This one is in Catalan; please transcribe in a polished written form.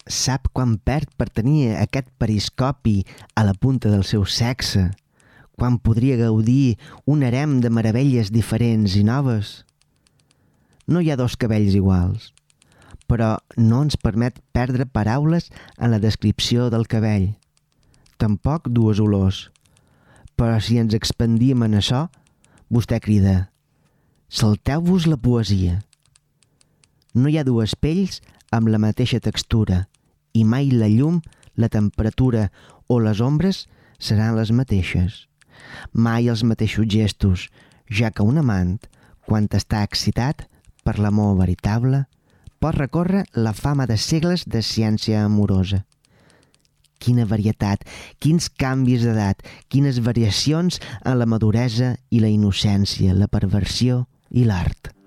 sap quan perd per tenir aquest periscopi a la punta del seu sexe, quan podria gaudir un harem de meravelles diferents i noves. No hi ha dos cabells iguals, però no ens permet perdre paraules en la descripció del cabell. Tampoc dues olors. Però si ens expandim en això, vostè crida: salteu-vos la poesia. No hi ha dues pells amb la mateixa textura i mai la llum, la temperatura o les ombres seran les mateixes. Mai els mateixos gestos, ja que un amant, quan està excitat per l'amor veritable, pot recórrer la fama de segles de ciència amorosa. Quina varietat, quins canvis d'edat, quines variacions en la maduresa i la innocència, la perversió i l'art.